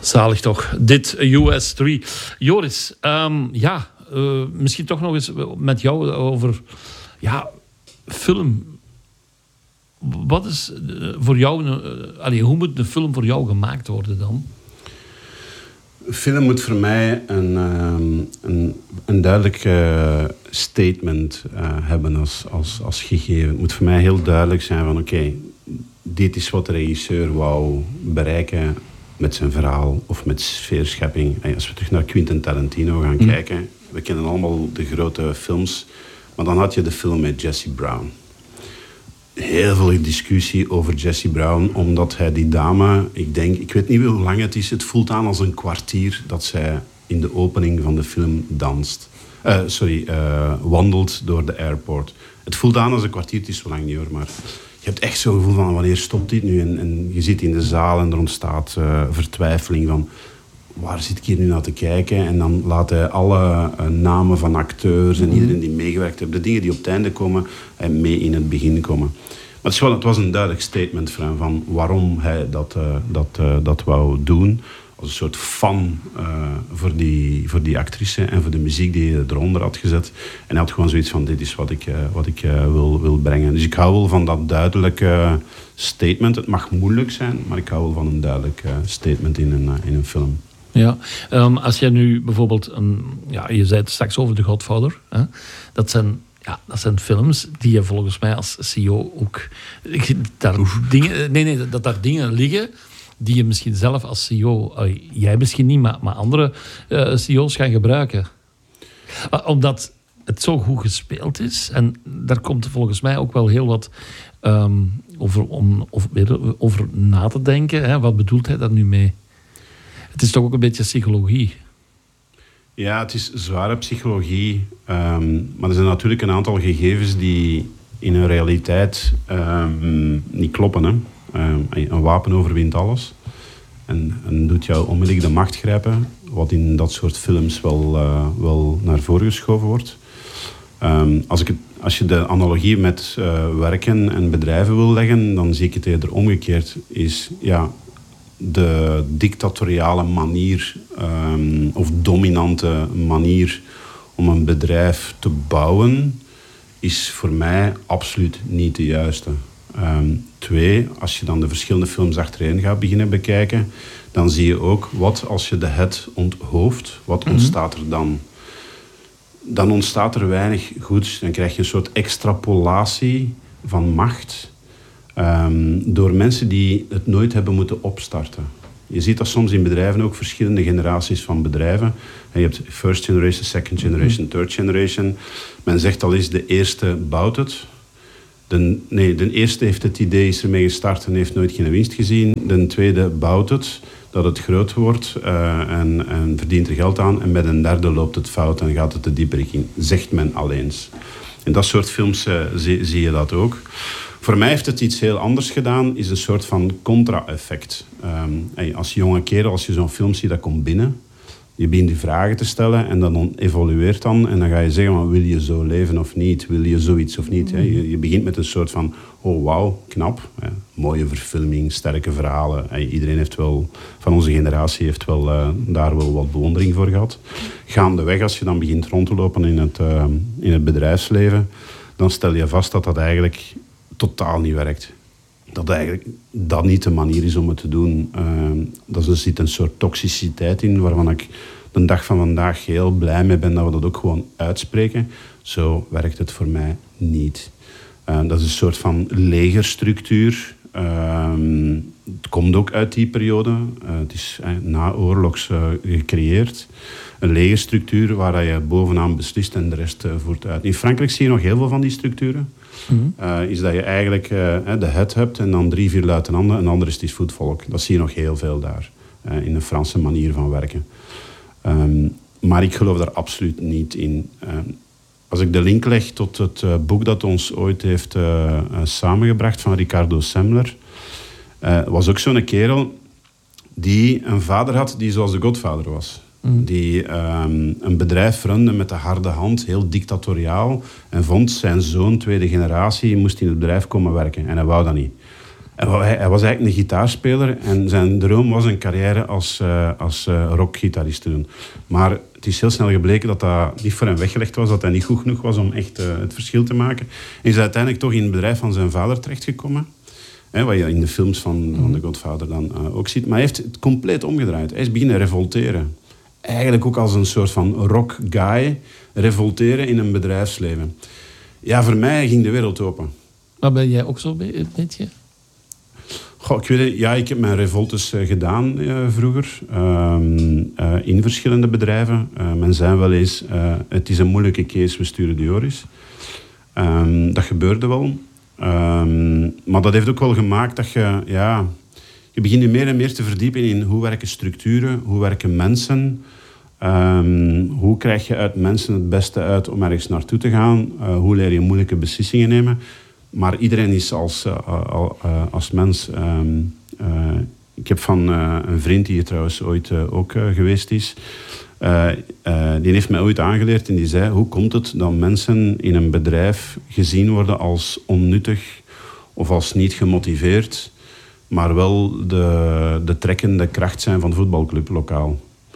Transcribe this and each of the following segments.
Zalig toch. Dit US 3. Joris, misschien toch nog eens met jou over film. Wat is voor jou... hoe moet een film voor jou gemaakt worden dan? Een film moet voor mij een duidelijk statement hebben als gegeven. Het moet voor mij heel duidelijk zijn van oké, dit is wat de regisseur wou bereiken met zijn verhaal of met sfeerschepping. Als we terug naar Quentin Tarantino gaan kijken, we kennen allemaal de grote films, maar dan had je de film met Jesse Brown. Heel veel discussie over Jesse Brown, omdat hij die dame, ik weet niet hoe lang het is, het voelt aan als een kwartier dat zij in de opening van de film wandelt door de airport. Het voelt aan als een kwartier, het is zo lang niet hoor, maar je hebt echt zo'n gevoel van wanneer stopt dit nu? En je zit in de zaal en er ontstaat vertwijfeling van waar zit ik hier nu naar te kijken? En dan laat hij alle namen van acteurs en iedereen die meegewerkt heeft, de dingen die op het einde komen, mee in het begin komen. Maar het was een duidelijk statement van waarom hij dat wou doen. Als een soort fan voor die actrice en voor de muziek die hij eronder had gezet. En hij had gewoon zoiets van, dit is wat ik wil brengen. Dus ik hou wel van dat duidelijke statement. Het mag moeilijk zijn, maar ik hou wel van een duidelijk statement in een film. Ja, als jij nu bijvoorbeeld... je zei het straks over The Godfather. Hè? Dat zijn films die je volgens mij als CEO ook... dat daar dingen liggen die je misschien zelf als CEO... jij misschien niet, maar andere CEO's gaan gebruiken. Omdat het zo goed gespeeld is. En daar komt volgens mij ook wel heel wat over na te denken. Hè? Wat bedoelt hij daar nu mee? Het is toch ook een beetje psychologie. Ja, het is zware psychologie. Maar er zijn natuurlijk een aantal gegevens die in hun realiteit niet kloppen. Hè. Een wapen overwint alles. En doet jou onmiddellijk de macht grijpen. Wat in dat soort films wel naar voren geschoven wordt. Als je de analogie met werken en bedrijven wil leggen, dan zie ik het eerder omgekeerd. De dictatoriale manier of dominante manier om een bedrijf te bouwen is voor mij absoluut niet de juiste. 2, als je dan de verschillende films achtereen gaat beginnen bekijken, dan zie je ook wat als je de het onthoofdt, wat ontstaat er dan? Dan ontstaat er weinig goeds. Dan krijg je een soort extrapolatie van macht door mensen die het nooit hebben moeten opstarten. Je ziet dat soms in bedrijven ook, verschillende generaties van bedrijven. En je hebt first generation, second generation, third generation. Men zegt al eens, de eerste bouwt het. De eerste heeft het idee, is ermee gestart en heeft nooit geen winst gezien. De tweede bouwt het, dat het groot wordt en verdient er geld aan. En met een derde loopt het fout en gaat het de diepe richting, zegt men al eens. In dat soort films zie je dat ook. Voor mij heeft het iets heel anders gedaan, is een soort van contra-effect. Als jonge kerel, als je zo'n film ziet, dat komt binnen. Je begint die vragen te stellen en dan evolueert dan. En dan ga je zeggen, wil je zo leven of niet? Wil je zoiets of niet? Je begint met een soort van, oh wauw, knap. Mooie verfilming, sterke verhalen. Iedereen heeft wel, van onze generatie heeft wel daar wel wat bewondering voor gehad. Gaandeweg, als je dan begint rond te lopen in het bedrijfsleven, dan stel je vast dat dat eigenlijk totaal niet werkt. Dat eigenlijk dat niet de manier is om het te doen. Er zit een soort toxiciteit in, waarvan ik de dag van vandaag heel blij mee ben dat we dat ook gewoon uitspreken. Zo werkt het voor mij niet. Dat is een soort van legerstructuur. Het komt ook uit die periode. Het is naoorlogs gecreëerd. Een legerstructuur waar je bovenaan beslist en de rest voert uit. In Frankrijk zie je nog heel veel van die structuren. Is dat je eigenlijk de head hebt en dan 3, 4 luitenanten en de andere is het voetvolk. Dat zie je nog heel veel daar. In de Franse manier van werken. Maar ik geloof daar absoluut niet in. Als ik de link leg tot het boek dat ons ooit heeft samengebracht van Ricardo Semler, was ook zo'n kerel die een vader had die zoals de Godfather was. Die een bedrijf runde met de harde hand, heel dictatoriaal, en vond zijn zoon, tweede generatie, moest in het bedrijf komen werken. En hij wou dat niet. Hij was eigenlijk een gitaarspeler en zijn droom was een carrière als rockgitarist te doen. Maar het is heel snel gebleken dat dat niet voor hem weggelegd was, dat hij niet goed genoeg was om echt het verschil te maken. En is uiteindelijk toch in het bedrijf van zijn vader terechtgekomen. Wat je in de films van The Godfather dan ook ziet. Maar hij heeft het compleet omgedraaid. Hij is beginnen revolteren. Eigenlijk ook als een soort van rock guy revolteren in een bedrijfsleven. Ja, voor mij ging de wereld open. Maar ben jij ook zo een beetje? Goh, ik weet het, ja, ik heb mijn revoltes gedaan vroeger. In verschillende bedrijven. Men zei wel eens, het is een moeilijke case, we sturen de Joris. Dat gebeurde wel. Maar dat heeft ook wel gemaakt dat je begint meer en meer te verdiepen in hoe werken structuren, hoe werken mensen. Hoe krijg je uit mensen het beste uit om ergens naartoe te gaan? Hoe leer je moeilijke beslissingen nemen? Maar iedereen is als mens... ik heb van een vriend die hier trouwens ooit ook geweest is... die heeft mij ooit aangeleerd en die zei... Hoe komt het dat mensen in een bedrijf gezien worden als onnuttig of als niet gemotiveerd... maar wel de trekkende kracht zijn van de voetbalclub lokaal?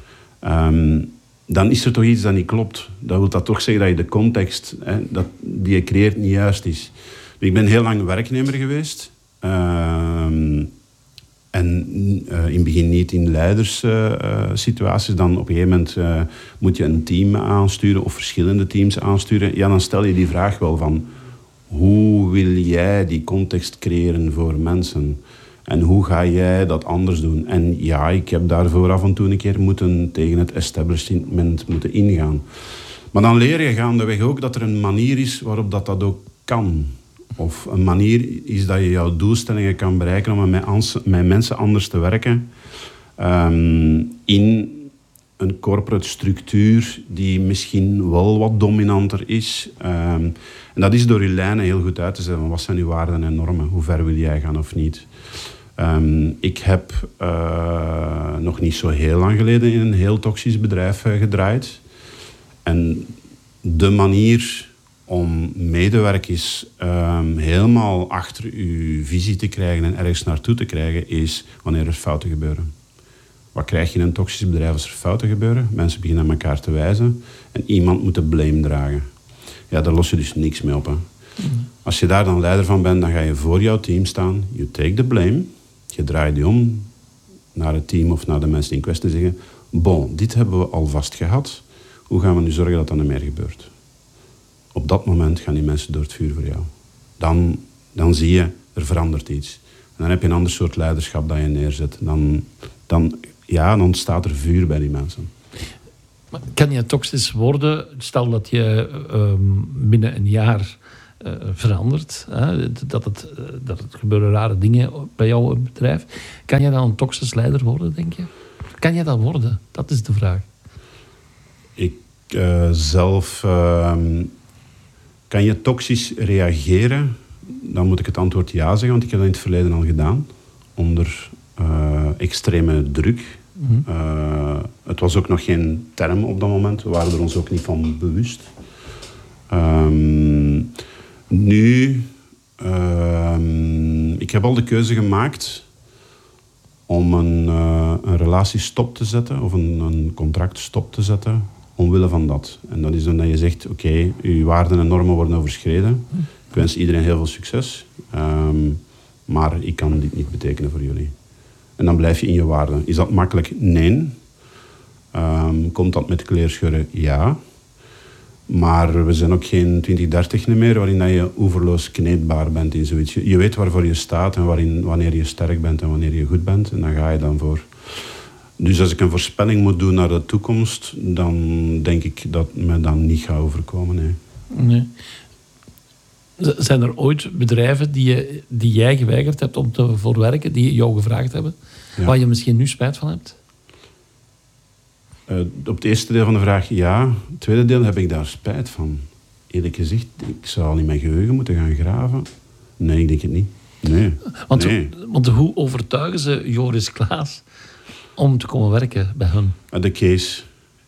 Dan is er toch iets dat niet klopt. Dat wil dat toch zeggen dat je de context die je creëert niet juist is. Ik ben heel lang werknemer geweest. En in het begin niet in leiderssituaties. Dan op een gegeven moment moet je een team aansturen of verschillende teams aansturen. Ja, dan stel je die vraag wel van... Hoe wil jij die context creëren voor mensen? En hoe ga jij dat anders doen? En ja, ik heb daarvoor af en toe een keer tegen het establishment moeten ingaan. Maar dan leer je gaandeweg ook dat er een manier is waarop dat ook kan. Of een manier is dat je jouw doelstellingen kan bereiken om met mensen anders te werken. In een corporate structuur die misschien wel wat dominanter is. En dat is door je lijnen heel goed uit te zetten. Wat zijn je waarden en normen? Hoe ver wil jij gaan of niet? Ik heb nog niet zo heel lang geleden in een heel toxisch bedrijf gedraaid. En de manier om medewerkers helemaal achter uw visie te krijgen en ergens naartoe te krijgen, is wanneer er fouten gebeuren. Wat krijg je in een toxisch bedrijf als er fouten gebeuren? Mensen beginnen aan elkaar te wijzen en iemand moet de blame dragen. Ja, daar los je dus niks mee op. Hè. Als je daar dan leider van bent, dan ga je voor jouw team staan. You take the blame. Je draait die om naar het team of naar de mensen die in kwestie zeggen... Bon, dit hebben we al vast gehad. Hoe gaan we nu zorgen dat dat niet meer gebeurt? Op dat moment gaan die mensen door het vuur voor jou. Dan zie je, er verandert iets. En dan heb je een ander soort leiderschap dat je neerzet. Dan ontstaat er vuur bij die mensen. Maar kan je toxisch worden? Stel dat je binnen een jaar verandert. Dat het gebeuren rare dingen bij jouw bedrijf. Kan je dan een toxisch leider worden, denk je? Kan je dat worden? Dat is de vraag. Ik zelf... Kan je toxisch reageren? Dan moet ik het antwoord ja zeggen, want ik heb dat in het verleden al gedaan. Onder extreme druk. Het was ook nog geen term op dat moment. We waren er ons ook niet van bewust. Ik heb al de keuze gemaakt om een relatie stop te zetten of een contract stop te zetten omwille van dat. En dat is dan dat je zegt, oké, uw waarden en normen worden overschreden. Ik wens iedereen heel veel succes, maar ik kan dit niet betekenen voor jullie. En dan blijf je in je waarden. Is dat makkelijk? Nee. Komt dat met kleerscheuren? Ja. Maar we zijn ook geen 2030 meer waarin dat je oeverloos kneedbaar bent in zoiets. Je weet waarvoor je staat en wanneer je sterk bent en wanneer je goed bent. En dan ga je dan voor. Dus als ik een voorspelling moet doen naar de toekomst, dan denk ik dat me dan niet gaat overkomen. Nee. Zijn er ooit bedrijven die jij geweigerd hebt om te voorwerken, die jou gevraagd hebben, waar je misschien nu spijt van hebt? Op het eerste deel van de vraag ja. Het tweede deel heb ik daar spijt van. Eerlijk gezegd, ik zou al in mijn geheugen moeten gaan graven. Nee, ik denk het niet. Nee. Want hoe overtuigen ze Joris Claesz om te komen werken bij hun? De case.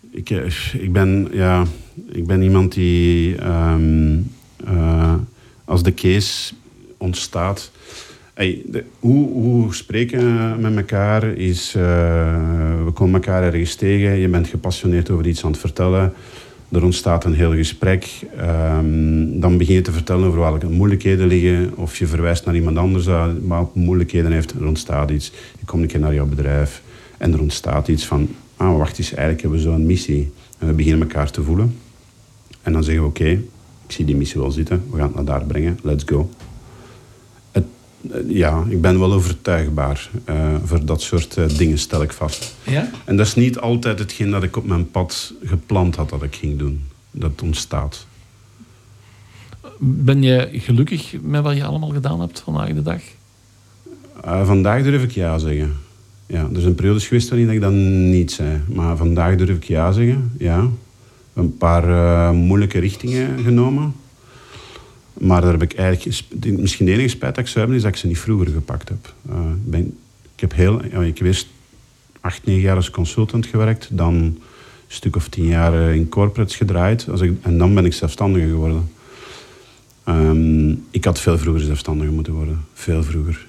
Ik ben iemand die... als de case ontstaat... Hoe spreken we met elkaar is... we komen elkaar ergens tegen. Je bent gepassioneerd over iets aan het vertellen. Er ontstaat een heel gesprek. Dan begin je te vertellen over welke moeilijkheden liggen. Of je verwijst naar iemand anders die moeilijkheden heeft. Er ontstaat iets. Je komt een keer naar jouw bedrijf. En er ontstaat iets van... wacht eens, eigenlijk hebben we zo'n missie. En we beginnen elkaar te voelen. En dan zeggen we, oké, ik zie die missie wel zitten. We gaan het naar daar brengen. Let's go. Ik ben wel overtuigbaar. Voor dat soort dingen stel ik vast. Ja? En dat is niet altijd hetgeen dat ik op mijn pad gepland had dat ik ging doen. Dat ontstaat. Ben je gelukkig met wat je allemaal gedaan hebt vandaag de dag? Vandaag durf ik ja zeggen. Ja, er zijn periodes geweest waarin ik dat niet zei. Maar vandaag durf ik ja zeggen. Ja. Een paar moeilijke richtingen genomen. Maar daar heb ik eigenlijk... Misschien de enige spijt dat ik zou hebben, is dat ik ze niet vroeger gepakt heb. Ik heb eerst 8, 9 jaar als consultant gewerkt. Dan een stuk of 10 jaar in corporates gedraaid. En dan ben ik zelfstandige geworden. Ik had veel vroeger zelfstandige moeten worden. Veel vroeger.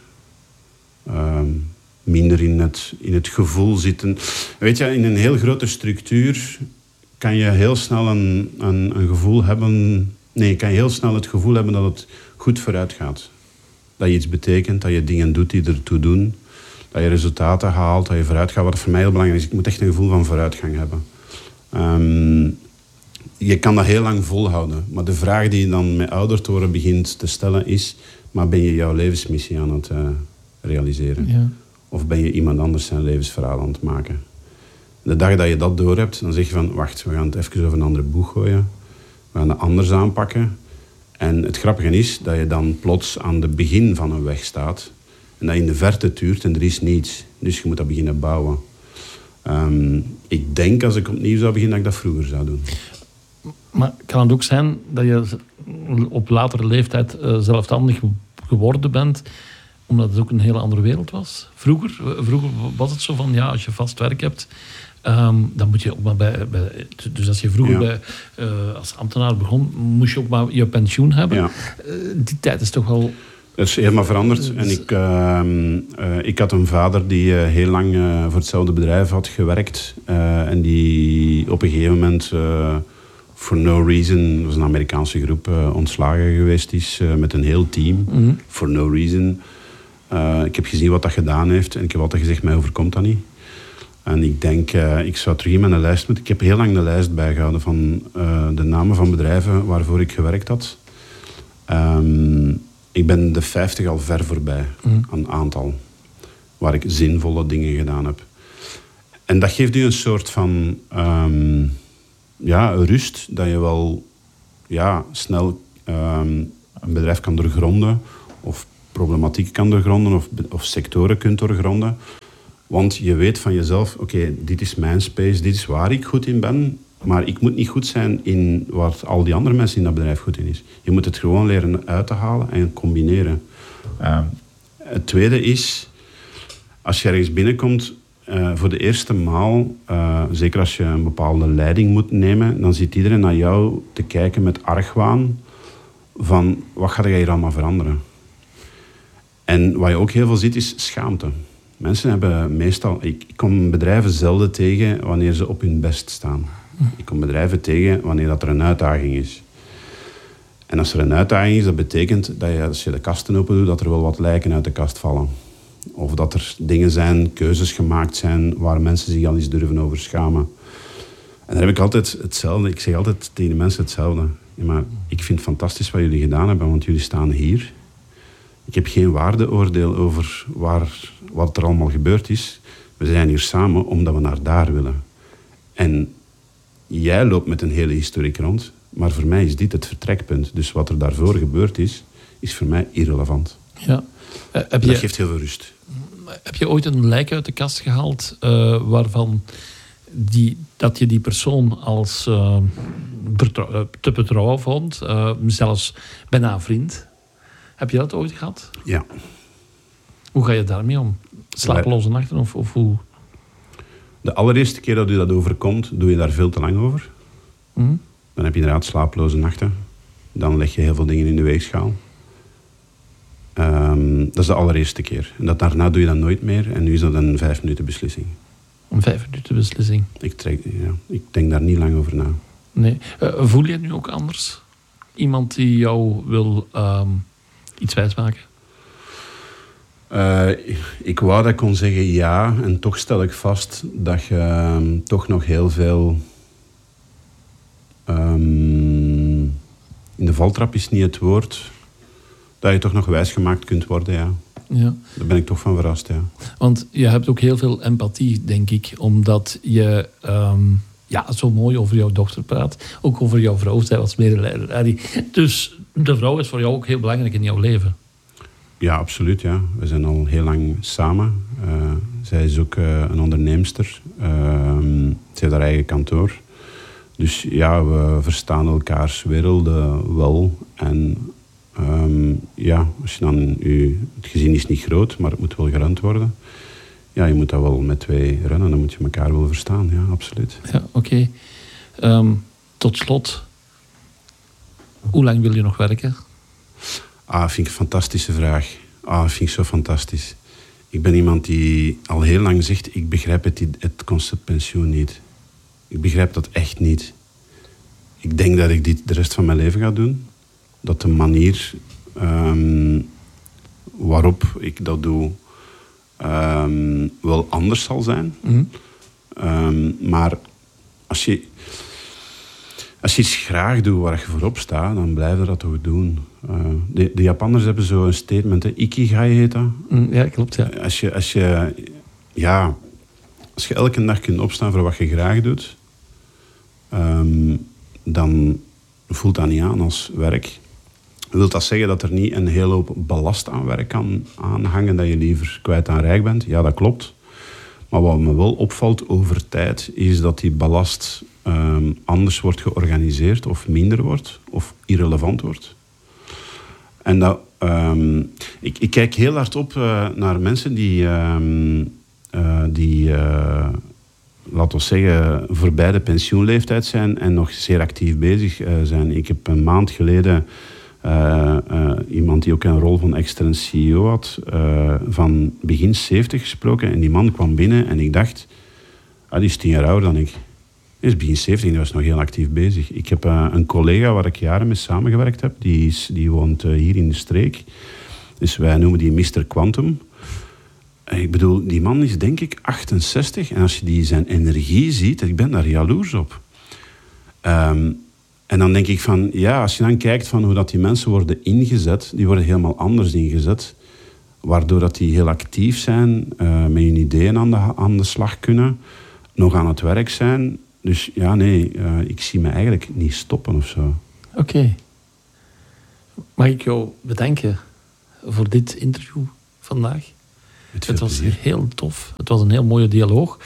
Minder in het gevoel zitten. Weet je, in een heel grote structuur kan je heel snel een gevoel hebben... Nee, je kan heel snel het gevoel hebben dat het goed vooruit gaat. Dat je iets betekent, dat je dingen doet die ertoe doen. Dat je resultaten haalt, dat je vooruit gaat. Wat voor mij heel belangrijk is, ik moet echt een gevoel van vooruitgang hebben. Je kan dat heel lang volhouden. Maar de vraag die je dan met ouder te worden begint te stellen is... Maar ben je jouw levensmissie aan het realiseren? Ja. Of ben je iemand anders zijn levensverhaal aan het maken? De dag dat je dat doorhebt, dan zeg je van... Wacht, we gaan het even over een andere boeg gooien. We gaan het anders aanpakken. En het grappige is dat je dan plots aan het begin van een weg staat. En dat je in de verte tuurt en er is niets. Dus je moet dat beginnen bouwen. Ik denk als ik opnieuw zou beginnen dat ik dat vroeger zou doen. Maar kan het ook zijn dat je op latere leeftijd zelfstandig geworden bent... omdat het ook een hele andere wereld was? Vroeger was het zo van, ja, als je vast werk hebt... dan moet je ook maar dus als je vroeger als ambtenaar begon, moest je ook maar je pensioen hebben. Ja. Die tijd is toch wel... Dat is helemaal veranderd. En ik had een vader die heel lang voor hetzelfde bedrijf had gewerkt. En die op een gegeven moment, for no reason, dat was een Amerikaanse groep, ontslagen geweest is met een heel team. Mm-hmm. For no reason. Ik heb gezien wat dat gedaan heeft en ik heb altijd gezegd, mij overkomt dat niet. En ik denk, ik zou terug in mijn lijst moeten... Ik heb heel lang de lijst bijgehouden van de namen van bedrijven waarvoor ik gewerkt had. Ik ben de 50 al ver voorbij, een aantal. Waar ik zinvolle dingen gedaan heb. En dat geeft u een soort van rust, dat je wel snel een bedrijf kan doorgronden, of problematiek kan doorgronden, of sectoren kunt doorgronden. Want je weet van jezelf, oké, dit is mijn space, dit is waar ik goed in ben, maar ik moet niet goed zijn in waar al die andere mensen in dat bedrijf goed in is. Je moet het gewoon leren uit te halen en combineren. Het tweede is, als je ergens binnenkomt, voor de eerste maal, zeker als je een bepaalde leiding moet nemen, dan zit iedereen naar jou te kijken met argwaan van, wat ga je hier allemaal veranderen? En wat je ook heel veel ziet, is schaamte. Mensen hebben meestal... Ik kom bedrijven zelden tegen wanneer ze op hun best staan. Ik kom bedrijven tegen wanneer dat er een uitdaging is. En als er een uitdaging is, dat betekent dat je, als je de kasten open doet, dat er wel wat lijken uit de kast vallen. Of dat er dingen zijn, keuzes gemaakt zijn, waar mensen zich al eens durven over schamen. En dan heb ik altijd hetzelfde. Ik zeg altijd tegen de mensen hetzelfde. Ja, maar ik vind het fantastisch wat jullie gedaan hebben, want jullie staan hier. Ik heb geen waardeoordeel over wat er allemaal gebeurd is. We zijn hier samen omdat we naar daar willen. En jij loopt met een hele historiek rond, maar voor mij is dit het vertrekpunt. Dus wat er daarvoor gebeurd is voor mij irrelevant. Ja. Dat geeft heel veel rust. Heb je ooit een lijk uit de kast gehaald waarvan dat je die persoon als te betrouwen vond, zelfs bijna een vriend? Heb je dat ooit gehad? Ja. Hoe ga je daarmee om? Slapeloze nachten of hoe? De allereerste keer dat u dat overkomt, doe je daar veel te lang over. Mm. Dan heb je inderdaad slapeloze nachten. Dan leg je heel veel dingen in de weegschaal. Dat is de allereerste keer. En daarna doe je dat nooit meer. En nu is dat een 5 minuten beslissing. Een 5 minuten beslissing. Ik denk daar niet lang over na. Nee. Voel je nu ook anders? Iemand die jou wil iets wijsmaken? Ik wou dat ik kon zeggen ja. En toch stel ik vast dat je toch nog heel veel... in de valtrap is niet het woord... dat je toch nog wijsgemaakt kunt worden, ja. Ja. Daar ben ik toch van verrast, ja. Want je hebt ook heel veel empathie, denk ik. Omdat je zo mooi over jouw dochter praat. Ook over jouw vrouw. Zij was medeleider. Dus de vrouw is voor jou ook heel belangrijk in jouw leven. Ja, absoluut, ja. We zijn al heel lang samen. Zij is ook een onderneemster. Ze heeft haar eigen kantoor. Dus ja, we verstaan elkaars werelden wel. En als je dan... Het gezin is niet groot, maar het moet wel gerund worden. Ja, je moet dat wel met 2 runnen. Dan moet je elkaar wel verstaan, ja, absoluut. Ja, oké. Tot slot. Hoe lang wil je nog werken? Vind ik een fantastische vraag. Vind ik zo fantastisch. Ik ben iemand die al heel lang zegt... ik begrijp het concept pensioen niet. Ik begrijp dat echt niet. Ik denk dat ik dit de rest van mijn leven ga doen. Dat de manier waarop ik dat doe... wel anders zal zijn. Mm-hmm. Maar als je iets graag doet waar je voorop staat, dan blijf je dat toch doen. De Japanners hebben zo'n statement, hè. Ikigai heet dat. Ja, klopt, ja. Als je elke dag kunt opstaan voor wat je graag doet, dan voelt dat niet aan als werk. Wil dat zeggen dat er niet een hele hoop ballast aan werk kan aanhangen, dat je liever kwijt aan rijk bent? Ja, dat klopt. Maar wat me wel opvalt over tijd, is dat die ballast anders wordt georganiseerd, of minder wordt, of irrelevant wordt. En dat, ik kijk heel hard op naar mensen die laten we zeggen, voorbij de pensioenleeftijd zijn en nog zeer actief bezig zijn. Ik heb een maand geleden iemand die ook een rol van extern CEO had, van begin 70 gesproken. En die man kwam binnen en ik dacht, die is 10 jaar ouder dan ik. Hij is begin 70 en die was nog heel actief bezig. Ik heb een collega waar ik jaren mee samengewerkt heb, die woont hier in de streek. Dus wij noemen die Mr. Quantum. Ik bedoel, die man is denk ik 68 en als je zijn energie ziet, ik ben daar jaloers op. En dan denk ik van, ja, als je dan kijkt van hoe dat die mensen worden ingezet, die worden helemaal anders ingezet, waardoor dat die heel actief zijn, met hun ideeën aan de slag kunnen, nog aan het werk zijn. Dus ja, nee, ik zie me eigenlijk niet stoppen of zo. Oké. Mag ik jou bedanken voor dit interview vandaag? Het was heel tof. Het was een heel mooie dialoog.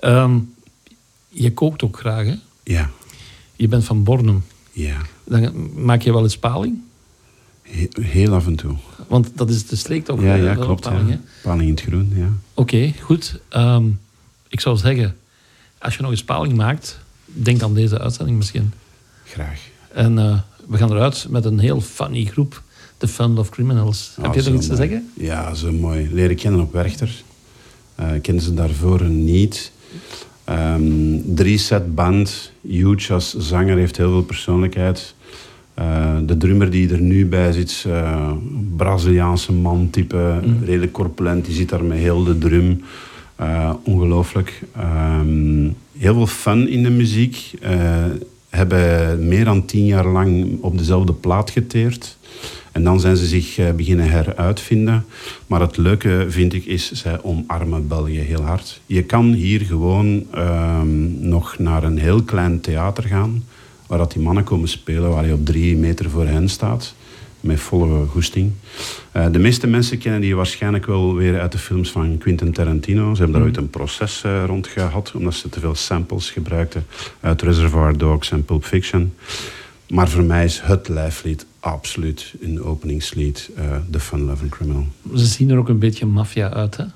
Je kookt ook graag, hè? Ja. Je bent van Bornem. Ja. Dan maak je wel eens paling? Heel af en toe. Want dat is de streek toch? Ja, klopt. Paling, ja. Paling in het groen, ja. Oké, goed. Ik zou zeggen, als je nog eens paling maakt, denk aan deze uitzending misschien. Graag. En we gaan eruit met een heel funny groep. The Fun Love Criminals. Heb je nog iets te zeggen? Ja, zo mooi. Leren kennen op Werchter. Kennen ze daarvoor niet. 3-set band. Huge als zanger, heeft heel veel persoonlijkheid. De drummer die er nu bij zit, Braziliaanse man type, redelijk corpulent. Die zit daar met heel de drum. Ongelooflijk. Heel veel fun in de muziek. Hebben meer dan 10 jaar lang op dezelfde plaat geteerd. En dan zijn ze zich beginnen heruitvinden. Maar het leuke, vind ik, is, zij omarmen België heel hard. Je kan hier gewoon nog naar een heel klein theater gaan, waar dat die mannen komen spelen, waar je op 3 meter voor hen staat. Met volle goesting. De meeste mensen kennen die waarschijnlijk wel weer uit de films van Quentin Tarantino. Ze hebben daar ooit een proces rond gehad, omdat ze te veel samples gebruikten uit Reservoir Dogs en Pulp Fiction. Maar voor mij is het lijflied absoluut een openingslied, The Fun Loving Criminal. Ze zien er ook een beetje maffia uit, hè?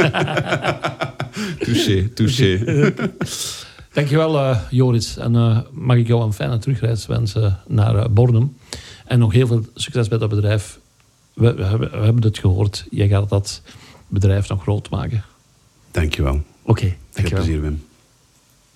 Touché. Dankjewel, Joris. En mag ik jou een fijne terugreis wensen naar Bornem. En nog heel veel succes bij dat bedrijf. we hebben het gehoord. Jij gaat dat bedrijf nog groot maken. Dankjewel. Oké, Veel dankjewel. plezier, Wim.